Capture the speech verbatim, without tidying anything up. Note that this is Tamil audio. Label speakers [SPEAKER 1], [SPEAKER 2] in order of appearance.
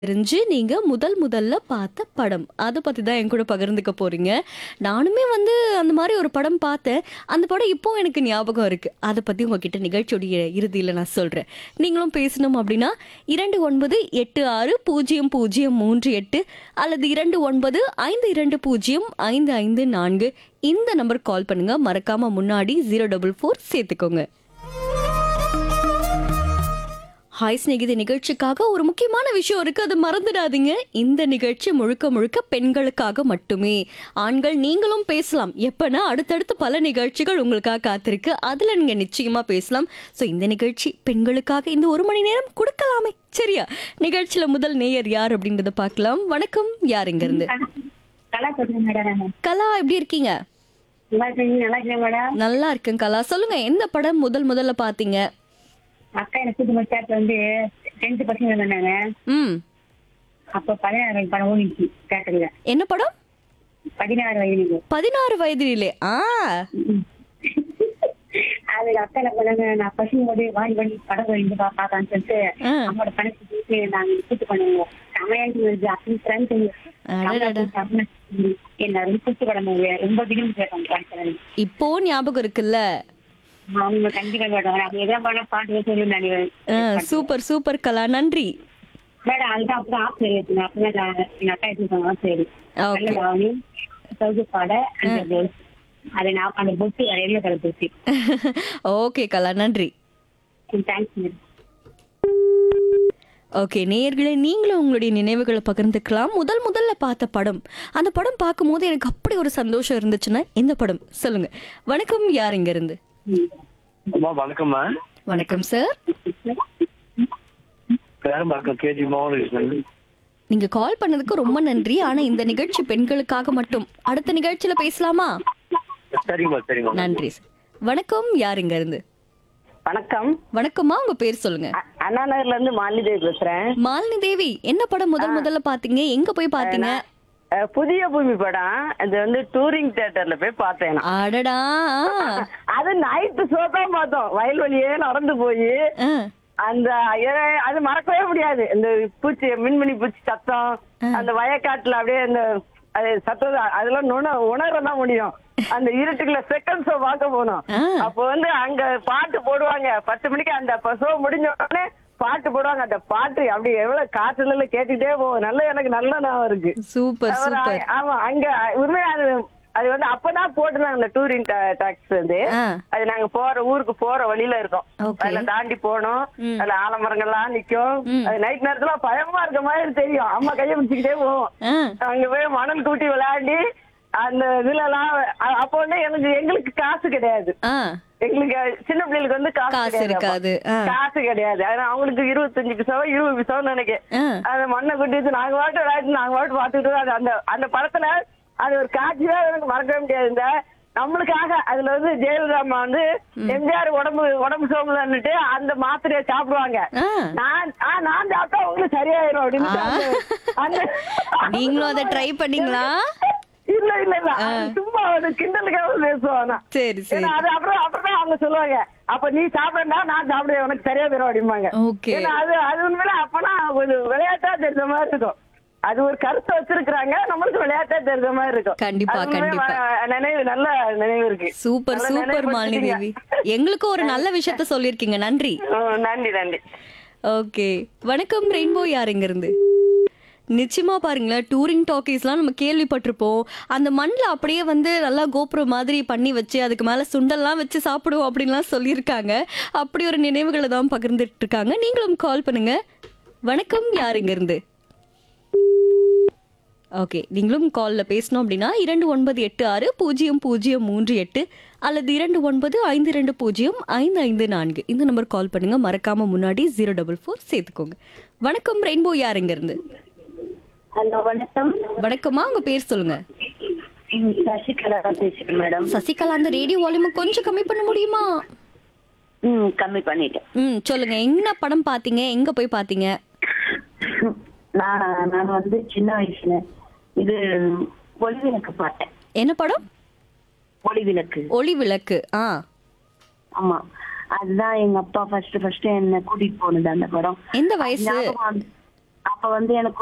[SPEAKER 1] தெரிஞ்சு நீங்க முதல் முதல்ல பார்த்த படம். அத பத்தி தான் என் கூட பகிர்ந்துக்க போறீங்க. நானுமே வந்து அந்த மாரி ஒரு படம் பார்த்தேன். அந்த படம் இப்போ எனக்கு ஞாபகம் இருக்கு. அத பத்தி உங்ககிட்ட நிகழ்ச்சியுடைய இறுதியில நான் சொல்றேன். நீங்களும் பேசணும் அப்படின்னா இரண்டு ஒன்பது எட்டு ஆறு பூஜ்ஜியம் பூஜ்ஜியம் மூன்று எட்டு அல்லது இரண்டு ஒன்பது ஐந்து இரண்டு பூஜ்ஜியம் ஐந்து ஐந்து நான்கு இந்த நம்பருக்கு கால் பண்ணுங்க. மறக்காம முன்னாடி ஜீரோ டபுள் ஃபோர் சேர்த்துக்கோங்க. ஹாய் ஸ்நேகிதி நிகழ்ச்சிக்காக ஒரு முக்கியமான விஷயம் இருக்கு, அதை மறந்துடாதீங்க. இந்த நிகழ்ச்சி முழுக்க முழுக்க பெண்களுக்காக மட்டுமே. ஆண்கள் நீங்களும் பேசலாம். எப்பனா அடுத்தடுத்து பல நிகழ்ச்சிகள் உங்களுக்காக காத்திருக்கு, அதுல நீங்க நிச்சயமா பேசலாம். ஸோ இந்த நிகழ்ச்சி பெண்களுக்காக இந்த ஒரு மணி நேரம் கொடுக்கலாமே, சரியா? நிகழ்ச்சியில முதல் நேயர் யார் அப்படின்றத பார்க்கலாம். வணக்கம், யார் இங்க இருந்து?
[SPEAKER 2] கலா சொல்றேன் மேடம்.
[SPEAKER 1] கலா, எப்படி இருக்கீங்க?
[SPEAKER 2] நல்லா இருக்கீங்க? நல்லா இருக்கேன் மேடம்.
[SPEAKER 1] நல்லா இருக்கேன் கலா. சொல்லுங்க, எந்த படம் முதல் முதல்ல பாத்தீங்க?
[SPEAKER 2] அக்கா எனக்கு கூட்டு மச்சாத்துல வந்து டென்த் பசங்க வந்தாங்க.
[SPEAKER 1] ம்
[SPEAKER 2] அப்ப பதினாறு வயது படம் ஓடிச்சு தேட்டர்ல.
[SPEAKER 1] என்ன படம்?
[SPEAKER 2] பதினாறு வயது.
[SPEAKER 1] பதினாறு வயதிலே. ஆ
[SPEAKER 2] அதுக்கு அக்கா என்ன பண்ணாங்க, நான் பசங்க போது வாங்கி பண்ணி படம் வந்து பாக்கான்னு சொல்லிட்டு
[SPEAKER 1] ஆ.
[SPEAKER 2] அம்மோட பணத்தை போட்டு நாங்க கூட்டு பண்ணுவோம். சமையல் வருது அப்படின்னு ஃப்ரெண்ட்
[SPEAKER 1] அடடடா.
[SPEAKER 2] எல்லாரும் கூட்டு படம் ரொம்ப தினம் கேட்டாங்க.
[SPEAKER 1] இப்போ ஞாபகம் இருக்குல்ல?
[SPEAKER 2] அவங்க கண்டிப்பா கேட்டாங்க. அது எதாவது பண்ண பாட்டு சொல்லி
[SPEAKER 1] ஆ,
[SPEAKER 2] நினைவேன்.
[SPEAKER 1] சூப்பர் சூப்பர் கலா, நன்றி.
[SPEAKER 2] மேடம் அதுதான் அப்புறம் ஆப் சரி வச்சுங்க. அப்படின்னா நான் எங்க அக்கா எடுத்துருக்காங்க. சரி
[SPEAKER 1] ஓகே.
[SPEAKER 2] நல்ல தாவணி சவுக்கு பாட அந்த blouse. அதை நான் அந்த பொட்டு எவ்வளோ கலர் பொட்டு.
[SPEAKER 1] ஓகே கலா, நன்றி.
[SPEAKER 2] Thanks madam.
[SPEAKER 1] ஓகே நேயர்களே, நீங்களும் உங்களுடைய நினைவுகளை பகிர்ந்துக்கலாம். முதல் முதல்ல பார்த்த படம், அந்த படம் பார்க்கும்போது எனக்கு அப்படி ஒரு சந்தோஷம் இருந்துச்சுன்னா எந்த படம் சொல்லுங்க. வணக்கம், யார் இங்க இருந்து?
[SPEAKER 3] அம்மா வணக்கம்மா.
[SPEAKER 1] வணக்கம் சார்.
[SPEAKER 3] பேரும் வணக்கம், கேஜி மோகன்.
[SPEAKER 1] நீங்க கால் பண்ணதுக்கு ரொம்ப நன்றி. ஆனா இந்த நிகழ்ச்சி பெண்களுக்காக மட்டும். அடுத்த நிகழ்ச்சியில பேசலாமா?
[SPEAKER 3] சரிங்கம்மா சரிங்கம்மா.
[SPEAKER 1] நன்றி சார். வணக்கம், யார் இங்க இருந்து?
[SPEAKER 4] வணக்கம்.
[SPEAKER 1] வணக்கம்மா, உங்க பேர் சொல்லுங்க.
[SPEAKER 4] அ- அண்ணா நகர்ல இருந்து மாலினி தேவி பேசுறேன்.
[SPEAKER 1] மாலினி தேவி, என்ன படம் முதல் முதல்ல பாத்தீங்க? எங்க போய் பாத்தீங்க?
[SPEAKER 4] அஹ், புதிய பூமி படம் அது வந்து டூரிங் தியேட்டர்ல போய் பார்த்தேன் நான்.
[SPEAKER 1] அடடா.
[SPEAKER 4] அது நைட்டு ஷோ தான் பார்த்தோம். வயல்வெளியே நடந்து போய்
[SPEAKER 1] ஆ,
[SPEAKER 4] அந்த ஏ- அது மறக்கவே முடியாது. இந்த பூச்சி மின்மினி பூச்சி சத்தம், அந்த வயக்காட்டுல அப்படியே அந்த அது சத்தம் அதெல்லாம் நுண உணரதான் முடியும். அந்த இருட்டுக்குள்ள செகண்ட் ஷோ பார்க்க போனோம்.
[SPEAKER 1] ஆ.
[SPEAKER 4] அப்போ வந்து அங்க பாட்டு போடுவாங்க. பத்து மணிக்கு அந்த ஷோ முடிஞ்ச உடனே பாட்டு போடுவாங்க. அந்த பாட்டு அப்படி எவ்வளவு காற்றுல கேட்டுட்டே போவோம். நல்ல எனக்கு நல்ல ஞாபகம் இருக்கு.
[SPEAKER 1] சூப்பர்
[SPEAKER 4] அவர்
[SPEAKER 1] சூப்பர்.
[SPEAKER 4] அ- ஆமா அங்க உண்மையா அது அது வந்து அப்பதான் போட்டுருந்தாங்க அந்த டூரிங் டாக்ஸ் வந்து.
[SPEAKER 1] ஆ.
[SPEAKER 4] அது நாங்க போற ஊருக்கு போற வழியில இருக்கோம்.
[SPEAKER 1] Okay.
[SPEAKER 4] அதுல தாண்டி போனோம்.
[SPEAKER 1] ம்.
[SPEAKER 4] அதுல ஆலமரங்கள்லாம் நிக்கும்.
[SPEAKER 1] ம்.
[SPEAKER 4] அது நைட் நேரத்துல பயமா இருக்க மாதிரி தெரியும். அம்மா கையை பிடிச்சிக்கிட்டே போவோம்.
[SPEAKER 1] ஆ,
[SPEAKER 4] அங்க போய் மணல் கூட்டி விளையாடி அந்த இதுல எல்லாம் அ- அப்போ வந்து எனக்கு எங்களுக்கு காசு கிடையாது.
[SPEAKER 1] ஆ,
[SPEAKER 4] எங்களுக்கு சின்ன பிள்ளைகளுக்கு வந்து காசு
[SPEAKER 1] காசு
[SPEAKER 4] கிடையாது
[SPEAKER 1] இருக்காது.
[SPEAKER 4] அப்போ.
[SPEAKER 1] ஆ.
[SPEAKER 4] காசு கிடையாது. ஆனா அவங்களுக்கு இருபத்தஞ்சு பிசவோ இருபது பிசவோ நினைக்கிறேன்.
[SPEAKER 1] ஆ.
[SPEAKER 4] அந்த மண்ணை கொட்டி வச்சு நாங்க பாட்டு விளையாட்டு நாங்க பாட்டு பாத்துக்கிட்டு அது அந்த அந்த படத்துல அது ஒரு காட்சிதான் எனக்கு மறக்கவே முடியாது. இந்த நம்மளுக்காக அதுல வந்து ஜெயலலிதா அம்மா வந்து எம்ஜிஆர் உடம்பு உடம்பு சோம்பலன்னுட்டு அந்த மாத்திரையை சாப்பிடுவாங்க.
[SPEAKER 1] ஆ.
[SPEAKER 4] நான் ஆ, நான் சாப்பிட்டா உங்களுக்கு சரியாயிரும் அப்படின்னு
[SPEAKER 1] ஆ.
[SPEAKER 4] அந்த- அந்த
[SPEAKER 1] நீங்களும் அதை ட்ரை பண்ணீங்களா?
[SPEAKER 4] இல்ல இல்ல இல்ல அது சும்மா ஒரு கிண்டலுக்காக பேசுவாங்க.
[SPEAKER 1] சரி சரி.
[SPEAKER 4] ஏன்னா அது அப்புறம் அப்புறம் அவங்க சொல்லுவாங்க, அப்ப நீ சாப்பிடா நான் சாப்பிடுவேன் உனக்கு சரியா தரும் அப்படிம்பாங்க.
[SPEAKER 1] ஓகே.
[SPEAKER 4] ஏன்னா அது அது உண்மையில அப்பனா கொஞ்சம் விளையாட்டா தெரிஞ்ச மாதிரி இருக்கும். அது ஒரு கருத்தை வச்சிருக்கிறாங்க, நம்மளுக்கு விளையாட்டா தெரிஞ்ச மாதிரி இருக்கும்.
[SPEAKER 1] கண்டிப்பா,
[SPEAKER 4] அது உண்மையிலே
[SPEAKER 1] கண்டிப்பா.
[SPEAKER 4] ம- நினைவு நல்ல நினைவு இருக்கு.
[SPEAKER 1] சூப்பர்
[SPEAKER 4] நல்ல
[SPEAKER 1] சூப்பர்
[SPEAKER 4] நினைவு
[SPEAKER 1] மாலினி தேவி.
[SPEAKER 4] வச்சிருக்கீங்க.
[SPEAKER 1] எங்களுக்கு ஒரு நல்ல விஷயத்த சொல்லிருக்கீங்க, நன்றி.
[SPEAKER 4] ம், நன்றி நன்றி.
[SPEAKER 1] ஓகே. வணக்கம் ரெயின்போ, யார் இங்க இருந்து? நிச்சயமா பாருங்களேன், டூரிங் டாக்கீஸ்லாம் நம்ம கேள்விப்பட்டிருப்போம். அந்த மண்ணில் அப்படியே வந்து நல்லா கோபுரம் மாதிரி பண்ணி வச்சு அதுக்கு மேலே சுண்டல்லாம் வச்சு சாப்பிடுவோம் அப்படின்லாம் சொல்லியிருக்காங்க. அப்படி ஒரு நினைவுகளை தான் பகிர்ந்துட்டு இருக்காங்க. நீங்களும் கால் பண்ணுங்க. வணக்கம், யார் இங்க இருந்து? ஓகே, நீங்களும் காலில் பேசணும் அப்படின்னா இரண்டு ஒன்பது எட்டு ஆறு பூஜ்ஜியம் பூஜ்ஜியம் மூன்று எட்டு அல்லது இரண்டு ஒன்பது ஐந்து ரெண்டு பூஜ்ஜியம் ஐந்து ஐந்து நான்கு இந்த நம்பர் கால் பண்ணுங்க. மறக்காம முன்னாடி ஜீரோ டபுள் ஃபோர் சேர்த்துக்கோங்க. வணக்கம் ரெயின்போ, யார் இங்க இருந்து?
[SPEAKER 2] ஹலோ வணக்கம்.
[SPEAKER 1] வணக்கம்மா, உங்க பேர் சொல்லுங்க.
[SPEAKER 2] ம், சசிகலா தான் பேசுறேன் மேடம்.
[SPEAKER 1] சசிகலா, அந்த ரேடியோ வால்யூமை கொஞ்சம் கம்மி பண்ண முடியுமா?
[SPEAKER 2] ம் கம்மி பண்ணிட்டேன்.
[SPEAKER 1] ம் சொல்லுங்க, என்ன படம் பாத்தீங்க? எங்க போய் பாத்தீங்க?
[SPEAKER 2] நான் நான் வந்து சின்ன வயசுல இது ஒளிவிளக்கு பார்த்தேன்.
[SPEAKER 1] என்ன படம்?
[SPEAKER 2] ஒளிவிளக்கு.
[SPEAKER 1] ஒளி விளக்கு. ஆ,
[SPEAKER 2] ஆமா, அதுதான் எங்க அப்பா ஃபர்ஸ்ட் ஃபர்ஸ்ட் என்ன கூட்டிட்டு போனது அந்த படம்.
[SPEAKER 1] எந்த வயசு?
[SPEAKER 2] ஞாபகம் வந்து- அப்ப வந்து எனக்கு